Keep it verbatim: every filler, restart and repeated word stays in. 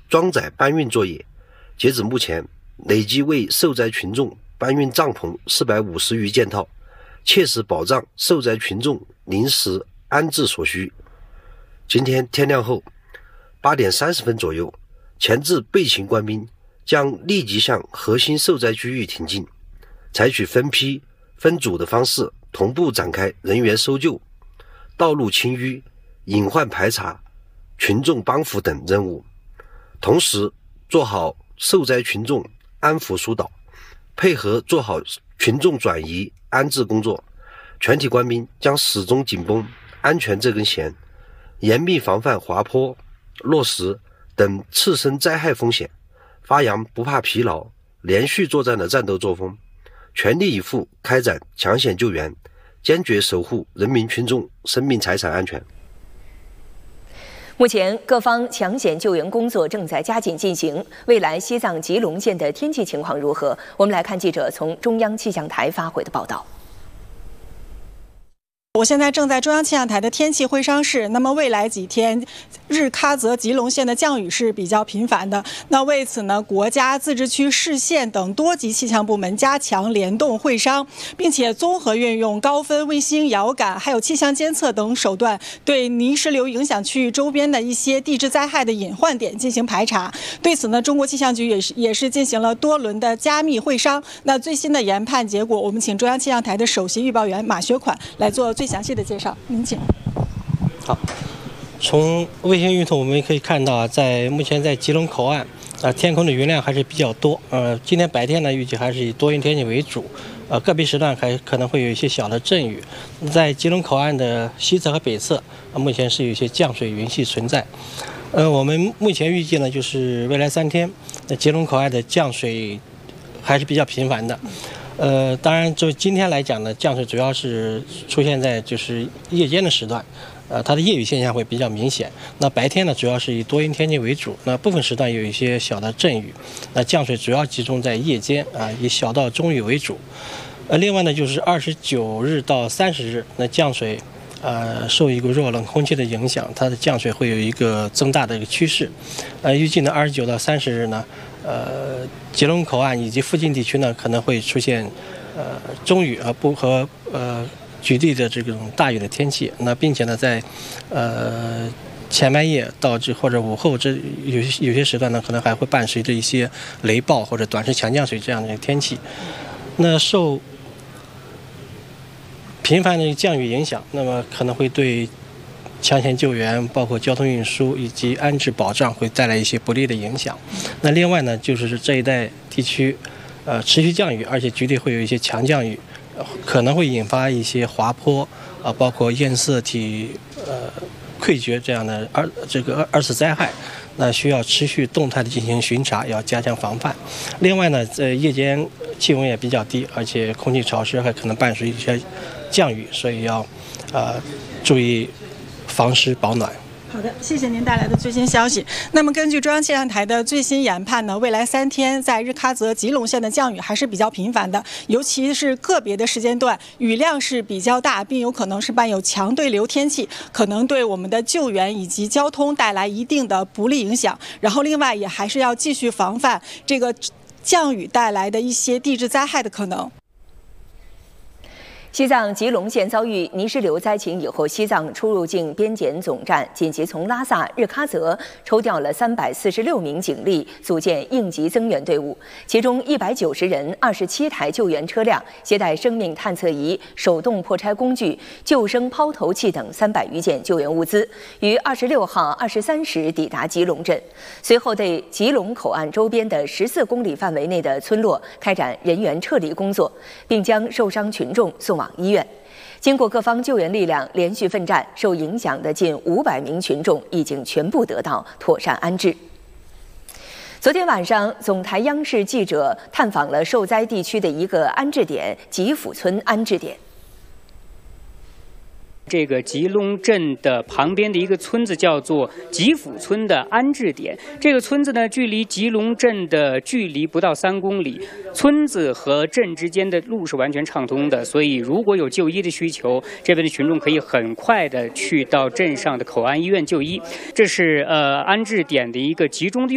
装载搬运作业。截止目前，累计为受灾群众搬运帐篷四百五十余件套，切实保障受灾群众临时安置所需。今天天亮后八点三十分左右，前置备勤官兵将立即向核心受灾区域挺进，采取分批分组的方式同步展开人员搜救、道路清淤、隐患排查、群众帮扶等任务，同时做好受灾群众安抚疏导，配合做好群众转移安置工作。全体官兵将始终紧绷安全这根弦，严密防范滑坡、落石等次生灾害风险，发扬不怕疲劳、连续作战的战斗作风，全力以赴开展抢险救援，坚决守护人民群众生命财产安全。 目前，各方抢险救援工作正在加紧进行。未来西藏吉隆县的天气情况如何？我们来看记者从中央气象台发回的报道。 我现在正在中央气象台的天气会商室。那么未来几天，日喀则吉隆县的降雨是比较频繁的。那为此呢，国家、自治区、市县等多级气象部门加强联动会商，并且综合运用高分卫星遥感、还有气象监测等手段，对泥石流影响区域周边的一些地质灾害的隐患点进行排查。对此呢，中国气象局也是也是进行了多轮的加密会商。那最新的研判结果，我们请中央气象台的首席预报员马学款来做最详细的介绍，您请。 好，从卫星云图我们可以看到啊，在目前在吉隆口岸啊，天空的云量还是比较多。呃，今天白天呢，预计还是以多云天气为主，呃，个别时段还可能会有一些小的阵雨。在吉隆口岸的西侧和北侧，啊，目前是有一些降水云系存在。呃，我们目前预计呢，就是未来三天，那吉隆口岸的降水还是比较频繁的。呃，当然，就今天来讲呢，降水主要是出现在就是夜间的时段，呃，它的夜雨现象会比较明显。那白天呢，主要是以多云天气为主，那部分时段有一些小的阵雨。那降水主要集中在夜间啊，以小到中雨为主。呃，另外呢，就是二十九日到三十日，那降水，呃，受一股弱冷空气的影响，它的降水会有一个增大的一个趋势。呃，预计呢，二十九到三十日呢。呃，吉隆口岸以及附近地区呢，可能会出现呃中雨啊不和呃局地的这种大雨的天气。那并且呢，在呃前半夜到这或者午后这有些有些时段呢，可能还会伴随着一些雷暴或者短时强降水这样的天气。那受频繁的降雨影响，那么可能会对抢险救援，包括交通运输以及安置保障会带来一些不利的影响。那另外呢，就是这一带地区，呃，持续降雨，而且局地会有一些强降雨，呃、可能会引发一些滑坡啊、呃，包括堰塞体呃溃决这样的二这个二次灾害。那需要持续动态的进行巡查，要加强防范。另外呢，在夜间气温也比较低，而且空气潮湿，还可能伴随一些降雨，所以要呃注意防湿保暖。 好的，谢谢您带来的最新消息。那么根据中央气象台的最新研判呢，未来三天在日喀则吉隆县的降雨还是比较频繁的，尤其是个别的时间段雨量是比较大，并有可能是伴有强对流天气，可能对我们的救援以及交通带来一定的不利影响。然后另外也还是要继续防范这个降雨带来的一些地质灾害的可能。 西藏吉隆县遭遇泥石流灾情以后，西藏出入境边检总站紧急从拉萨、日喀则抽调了三百四十六名警力，组建应急增援队伍，其中一百九十人、二十七台救援车辆，携带生命探测仪、手动破拆工具、救生抛投器等三百余件救援物资，于二十六号二十三时抵达吉隆镇，随后对吉隆口岸周边的十四公里范围内的村落开展人员撤离工作，并将受伤群众送往医院。经过各方救援力量连续奋战，受影响的近五百名群众已经全部得到妥善安置。昨天晚上，总台央视记者探访了受灾地区的一个安置点——吉府村安置点。 这个吉隆镇的旁边的一个村子叫做吉府村的安置点，这个村子呢，距离吉隆镇的距离不到三公里，村子和镇之间的路是完全畅通的，所以如果有就医的需求，这边的群众可以很快的去到镇上的口岸医院就医。这是呃安置点的一个集中的